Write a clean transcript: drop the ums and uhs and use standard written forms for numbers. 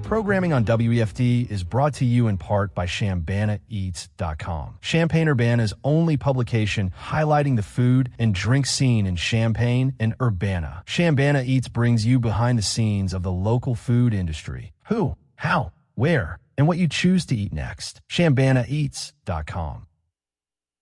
Programming on WEFD is brought to you in part by ChampagneEats.com. Champaign-Urbana's only publication highlighting the food and drink scene in Champaign and Urbana. Champaign Eats brings you behind the scenes of the local food industry. Who, how, where, and what you choose to eat next. ChampagneEats.com.